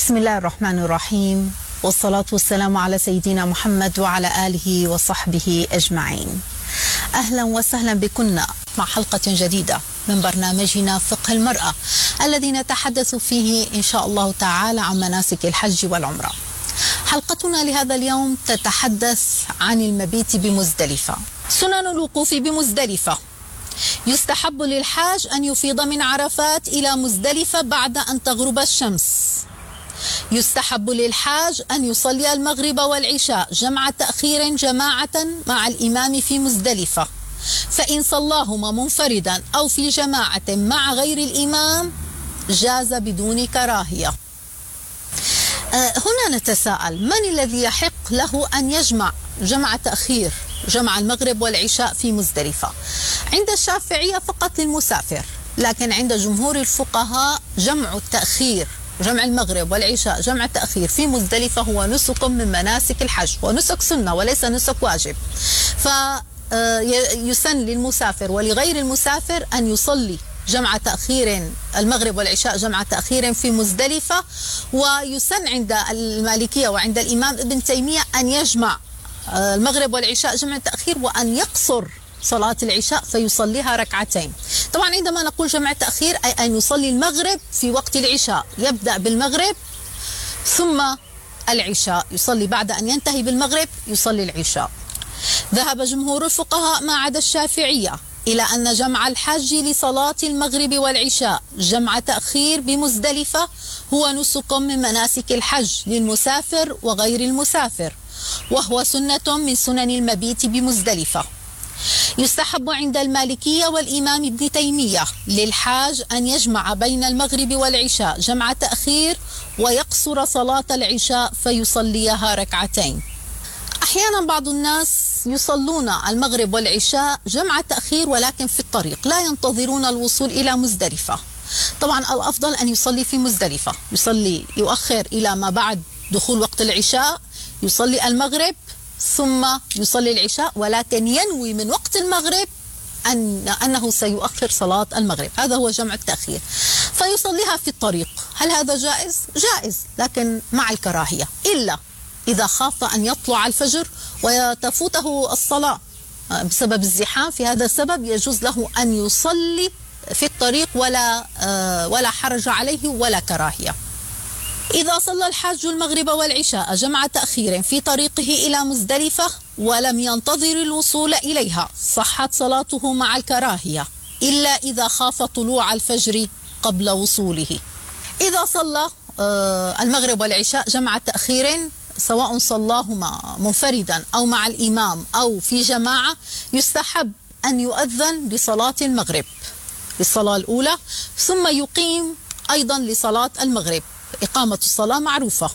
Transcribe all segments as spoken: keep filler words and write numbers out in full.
بسم الله الرحمن الرحيم، والصلاة والسلام على سيدنا محمد وعلى آله وصحبه أجمعين. أهلا وسهلا بكنا مع حلقة جديدة من برنامجنا فقه المرأة الذي نتحدث فيه إن شاء الله تعالى عن مناسك الحج والعمرة. حلقتنا لهذا اليوم تتحدث عن المبيت بمزدلفة. سنن الوقوف بمزدلفة: يستحب للحاج أن يفيض من عرفات إلى مزدلفة بعد أن تغرب الشمس. يستحب للحاج أن يصلي المغرب والعشاء جمع تأخير جماعة مع الإمام في مزدلفة، فإن صلاهما منفردا أو في جماعة مع غير الإمام جاز بدون كراهية. هنا نتساءل: من الذي يحق له أن يجمع جمع تأخير جمع المغرب والعشاء في مزدلفة؟ عند الشافعية فقط للمسافر، لكن عند جمهور الفقهاء جمع التأخير جمع المغرب والعشاء جمع التأخير في مزدلفة هو نسك من مناسك الحج، ونسك سنة وليس نسك واجب. فيسن للمسافر ولغير المسافر أن يصلي جمع تأخير المغرب والعشاء جمع تأخير في مزدلفة، ويسن عند المالكية وعند الإمام ابن تيمية أن يجمع المغرب والعشاء جمع تأخير وأن يقصر صلاة العشاء فيصليها ركعتين. طبعا عندما نقول جمع تأخير أي أن يصلي المغرب في وقت العشاء، يبدأ بالمغرب ثم العشاء، يصلي بعد أن ينتهي بالمغرب يصلي العشاء. ذهب جمهور الفقهاء ما عدا الشافعية إلى أن جمع الحج لصلاة المغرب والعشاء جمع تأخير بمزدلفة هو نسك من مناسك الحج للمسافر وغير المسافر، وهو سنة من سنن المبيت بمزدلفة. يستحب عند المالكية والإمام ابن تيمية للحاج أن يجمع بين المغرب والعشاء جمع تأخير ويقصر صلاة العشاء فيصليها ركعتين. أحيانا بعض الناس يصلون المغرب والعشاء جمع تأخير ولكن في الطريق، لا ينتظرون الوصول إلى مزدلفة. طبعا الأفضل أن يصلي في مزدلفة، يصلي يؤخر إلى ما بعد دخول وقت العشاء، يصلي المغرب ثم يصلي العشاء، ولكن ينوي من وقت المغرب أن أنه سيؤخر صلاة المغرب. هذا هو جمع التأخير، فيصليها في الطريق. هل هذا جائز؟ جائز، لكن مع الكراهية، إلا إذا خاف أن يطلع الفجر وتفوته الصلاة بسبب الزحام. في هذا السبب يجوز له أن يصلي في الطريق ولا ولا حرج عليه ولا كراهية. إذا صلى الحاج المغرب والعشاء جمع تأخير في طريقه إلى مزدلفة ولم ينتظر الوصول إليها صحت صلاته مع الكراهية، إلا إذا خاف طلوع الفجر قبل وصوله. إذا صلى المغرب والعشاء جمع تأخير سواء صلاهما منفردا أو مع الإمام أو في جماعة، يستحب أن يؤذن لصلاة المغرب للصلاة الأولى ثم يقيم أيضا لصلاة المغرب. إقامة الصلاة معروفة.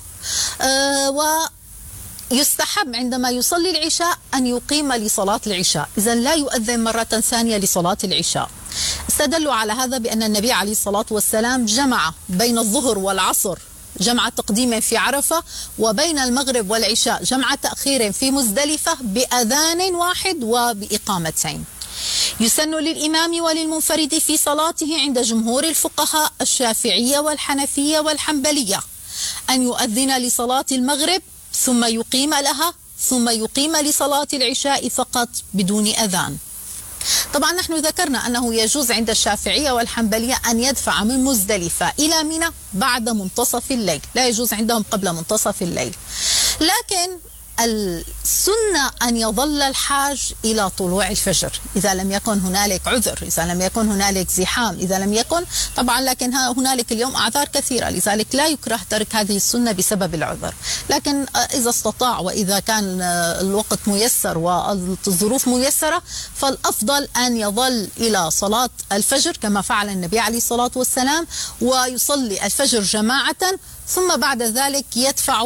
أه ويستحب عندما يصلي العشاء أن يقيم لصلاة العشاء، إذن لا يؤذن مرة ثانية لصلاة العشاء. استدلوا على هذا بأن النبي عليه الصلاة والسلام جمع بين الظهر والعصر جمع تقديم في عرفة، وبين المغرب والعشاء جمع تأخير في مزدلفة بأذان واحد وبإقامتين. يسن للإمام وللمنفرد في صلاته عند جمهور الفقهاء الشافعية والحنفية والحنبلية أن يؤذن لصلاة المغرب ثم يقيم لها ثم يقيم لصلاة العشاء فقط بدون أذان. طبعا نحن ذكرنا أنه يجوز عند الشافعية والحنبلية أن يدفع من مزدلفة إلى منى بعد منتصف الليل، لا يجوز عندهم قبل منتصف الليل. لكن السنة أن يظل الحاج إلى طلوع الفجر إذا لم يكن هنالك عذر، إذا لم يكن هنالك زحام، إذا لم يكن طبعا، لكن هنالك اليوم أعذار كثيرة، لذلك لا يكره ترك هذه السنة بسبب العذر. لكن إذا استطاع وإذا كان الوقت ميسر والظروف ميسرة فالأفضل أن يظل إلى صلاة الفجر كما فعل النبي عليه الصلاة والسلام، ويصلي الفجر جماعة ثم بعد ذلك يدفع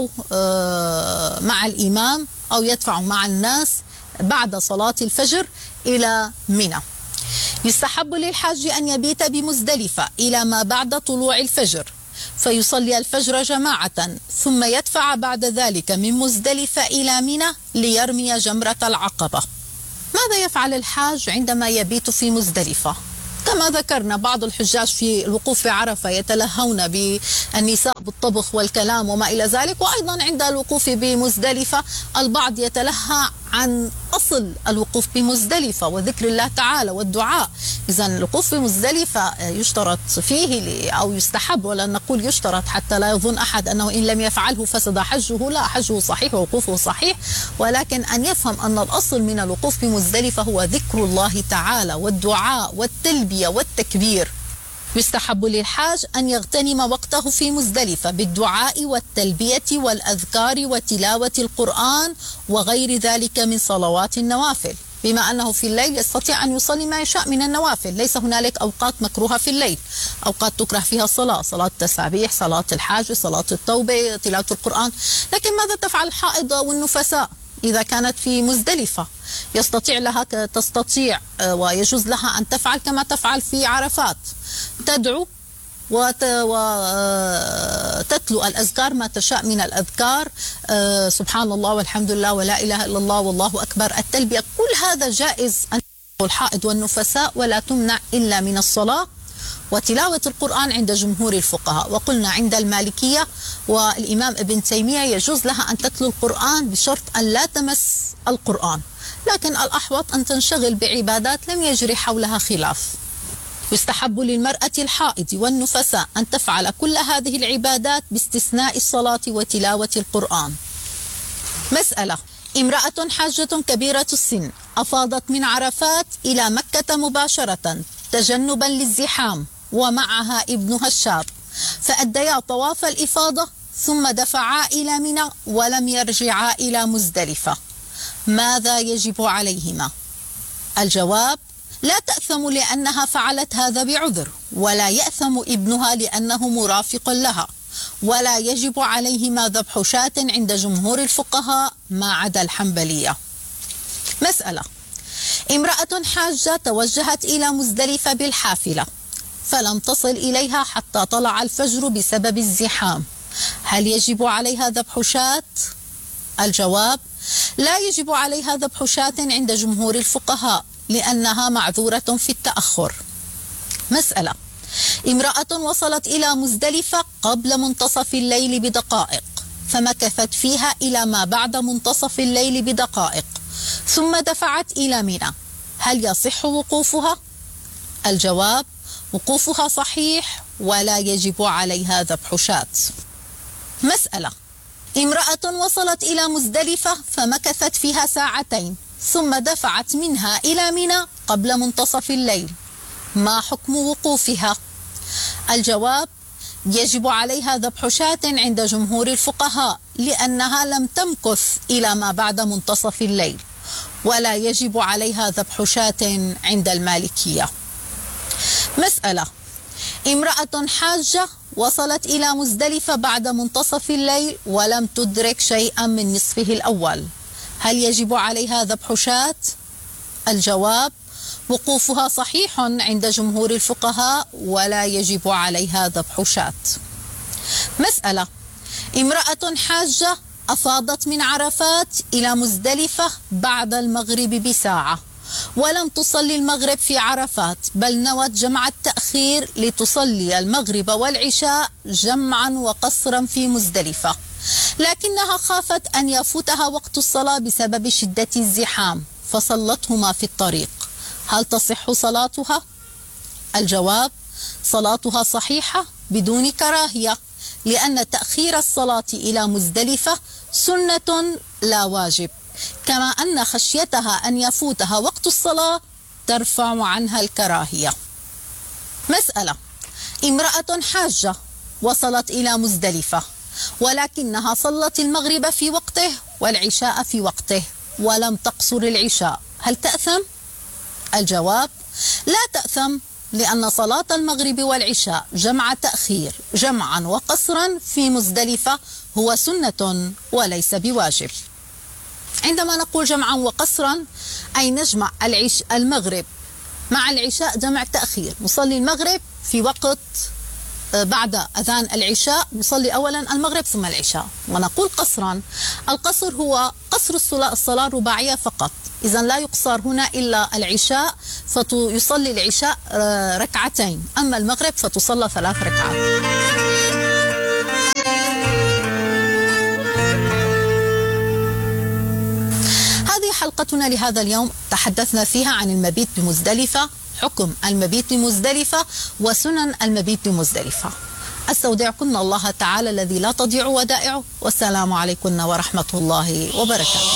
مع الإمام أو يدفع مع الناس بعد صلاة الفجر إلى منى. يستحب للحاج أن يبيت بمزدلفة إلى ما بعد طلوع الفجر فيصلي الفجر جماعة ثم يدفع بعد ذلك من مزدلفة إلى منى ليرمي جمرة العقبة. ماذا يفعل الحاج عندما يبيت في مزدلفة؟ كما ذكرنا بعض الحجاج في الوقوف في عرفة يتلهون بالنساء استحباب الطبخ والكلام وما إلى ذلك. وأيضا عند الوقوف بمزدلفة البعض يتلهى عن أصل الوقوف بمزدلفة وذكر الله تعالى والدعاء. إذا الوقوف بمزدلفة يشترط فيه أو يستحب، ولا نقول يشترط حتى لا يظن أحد أنه إن لم يفعله فسد حجه، لا، حجه صحيح ووقوفه صحيح، ولكن أن يفهم أن الأصل من الوقوف بمزدلفة هو ذكر الله تعالى والدعاء والتلبية والتكبير. يستحب للحاج أن يغتنم وقته في مزدلفة بالدعاء والتلبية والأذكار وتلاوة القرآن وغير ذلك من صلوات النوافل، بما أنه في الليل يستطيع أن يصلي ما يشاء من النوافل. ليس هنالك أوقات مكروهة في الليل، أوقات تكره فيها الصلاة، صلاة التسابيح، صلاة الحاج، صلاة التوبة، تلاوة القرآن. لكن ماذا تفعل الحائض والنفساء إذا كانت في مزدلفة؟ يستطيع لها تستطيع ويجوز لها أن تفعل كما تفعل في عرفات، تدعو وتتلو الأذكار ما تشاء من الأذكار، سبحان الله والحمد لله ولا إله إلا الله والله أكبر، التلبية، كل هذا جائز أن الحائض والنفساء، ولا تمنع إلا من الصلاة وتلاوة القرآن عند جمهور الفقهاء. وقلنا عند المالكية والإمام ابن تيمية يجوز لها أن تتلو القرآن بشرط أن لا تمس القرآن، لكن الأحوط أن تنشغل بعبادات لم يجري حولها خلاف. يستحب للمرأة الحائض والنفساء أن تفعل كل هذه العبادات باستثناء الصلاة وتلاوة القرآن. مسألة: امرأة حاجة كبيرة السن أفاضت من عرفات إلى مكة مباشرة تجنبا للزحام ومعها ابنها الشاب، فأديا طواف الإفاضة ثم دفعا إلى منى ولم يرجعا إلى مزدلفة، ماذا يجب عليهما؟ الجواب: لا تأثم لأنها فعلت هذا بعذر، ولا يأثم ابنها لأنه مرافق لها، ولا يجب عليهما ذبح شاة عند جمهور الفقهاء ما عدا الحنبلية. مسألة: امرأة حاجة توجهت إلى مزدلفة بالحافلة فلم تصل إليها حتى طلع الفجر بسبب الزحام، هل يجب عليها ذبح شاة؟ الجواب: لا يجب عليها ذبح شاة عند جمهور الفقهاء لأنها معذورة في التأخر. مسألة: امرأة وصلت إلى مزدلفة قبل منتصف الليل بدقائق فمكثت فيها إلى ما بعد منتصف الليل بدقائق ثم دفعت إلى منى، هل يصح وقوفها؟ الجواب: وقوفها صحيح ولا يجب عليها ذبح شاة. مسألة: امرأة وصلت إلى مزدلفة فمكثت فيها ساعتين ثم دفعت منها إلى منى قبل منتصف الليل، ما حكم وقوفها؟ الجواب: يجب عليها ذبح شاة عند جمهور الفقهاء لأنها لم تمكث إلى ما بعد منتصف الليل، ولا يجب عليها ذبح شاة عند المالكية. مسألة: امرأة حاجة وصلت إلى مزدلفة بعد منتصف الليل ولم تدرك شيئا من نصفه الأول، هل يجب عليها ذبح شاة؟ الجواب: وقوفها صحيح عند جمهور الفقهاء ولا يجب عليها ذبح شاة. مسألة: امرأة حاجة أفاضت من عرفات إلى مزدلفة بعد المغرب بساعة ولم تصلي المغرب في عرفات، بل نوت جمع التأخير لتصلي المغرب والعشاء جمعا وقصرا في مزدلفة، لكنها خافت أن يفوتها وقت الصلاة بسبب شدة الزحام فصلتهما في الطريق، هل تصح صلاتها؟ الجواب: صلاتها صحيحة بدون كراهية، لأن تأخير الصلاة إلى مزدلفة سنة لا واجب، كما أن خشيتها أن يفوتها وقت الصلاة ترفع عنها الكراهية. مسألة: امرأة حاجة وصلت إلى مزدلفة ولكنها صلت المغرب في وقته والعشاء في وقته ولم تقصر العشاء، هل تأثم؟ الجواب: لا تأثم، لأن صلاة المغرب والعشاء جمع تأخير جمعا وقصرا في مزدلفة هو سنة وليس بواجب. عندما نقول جمعا وقصرا أي نجمع العش المغرب مع العشاء جمع تأخير، نصلي المغرب في وقت بعد أذان العشاء، نصلي أولا المغرب ثم العشاء. ونقول قصرا، القصر هو قصر الصلاة الصلاة الرباعية فقط، إذا لا يقصر هنا إلا العشاء فيصلي العشاء ركعتين، أما المغرب فتصلى ثلاث ركعات. حلقتنا لهذا اليوم تحدثنا فيها عن المبيت بمزدلفة، حكم المبيت بمزدلفة وسنن المبيت بمزدلفة. استودعكن الله تعالى الذي لا تضيع ودائعه، والسلام عليكم ورحمة الله وبركاته.